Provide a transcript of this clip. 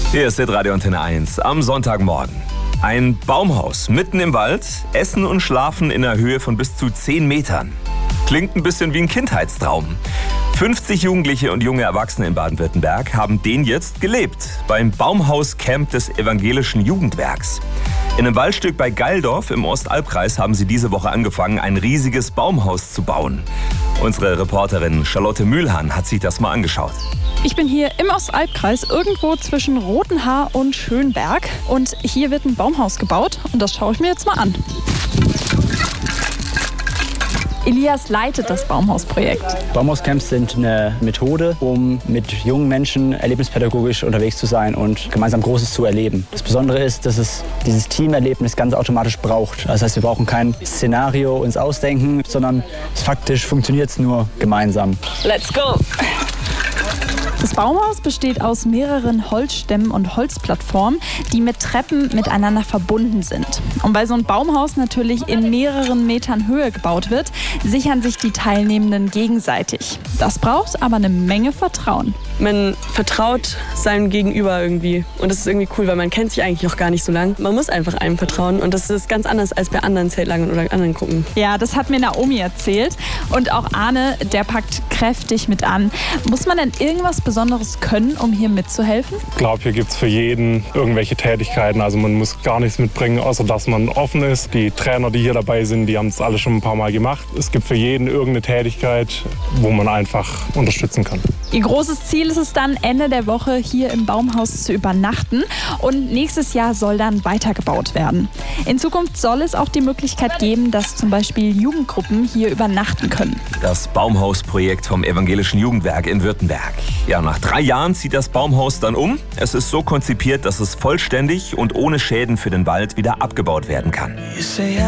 Hier ist Radio Antenne 1 am Sonntagmorgen. Ein Baumhaus mitten im Wald, Essen und Schlafen in einer Höhe von bis zu 10 Metern. Klingt ein bisschen wie ein Kindheitstraum. 50 Jugendliche und junge Erwachsene in Baden-Württemberg haben den jetzt gelebt. Beim Baumhauscamp des Evangelischen Jugendwerks. In einem Waldstück bei Geildorf im Ostalbkreis haben sie diese Woche angefangen, ein riesiges Baumhaus zu bauen. Unsere Reporterin Charlotte Mühlhahn hat sich das mal angeschaut. Ich bin hier im Ostalbkreis, irgendwo zwischen Rothenhaar und Schönberg. Und hier wird ein Baumhaus gebaut und das schaue ich mir jetzt mal an. Elias leitet das Baumhausprojekt. Baumhauscamps sind eine Methode, um mit jungen Menschen erlebnispädagogisch unterwegs zu sein und gemeinsam Großes zu erleben. Das Besondere ist, dass es dieses Teamerlebnis ganz automatisch braucht. Das heißt, wir brauchen kein Szenario uns ausdenken, sondern faktisch funktioniert es nur gemeinsam. Let's go! Das Baumhaus besteht aus mehreren Holzstämmen und Holzplattformen, die mit Treppen miteinander verbunden sind. Und weil so ein Baumhaus natürlich in mehreren Metern Höhe gebaut wird, sichern sich die Teilnehmenden gegenseitig. Das braucht aber eine Menge Vertrauen. Man vertraut seinem Gegenüber irgendwie. Und das ist irgendwie cool, weil man kennt sich eigentlich noch gar nicht so lang. Man muss einfach einem vertrauen. Und das ist ganz anders als bei anderen Zeltlagern oder anderen Gruppen. Ja, das hat mir Naomi erzählt. Und auch Arne, der packt kräftig mit an. Muss man denn irgendwas Besonderes können, um hier mitzuhelfen? Ich glaube, hier gibt es für jeden irgendwelche Tätigkeiten. Also man muss gar nichts mitbringen, außer dass man offen ist. Die Trainer, die hier dabei sind, die haben es alle schon ein paar Mal gemacht. Es gibt für jeden irgendeine Tätigkeit, wo man einfach unterstützen kann. Ihr großes Ziel ist es dann, Ende der Woche hier im Baumhaus zu übernachten. Und nächstes Jahr soll dann weitergebaut werden. In Zukunft soll es auch die Möglichkeit geben, dass zum Beispiel Jugendgruppen hier übernachten können. Das Baumhausprojekt vom Evangelischen Jugendwerk in Württemberg. Ja, nach 3 Jahren zieht das Baumhaus dann um. Es ist so konzipiert, dass es vollständig und ohne Schäden für den Wald wieder abgebaut werden kann.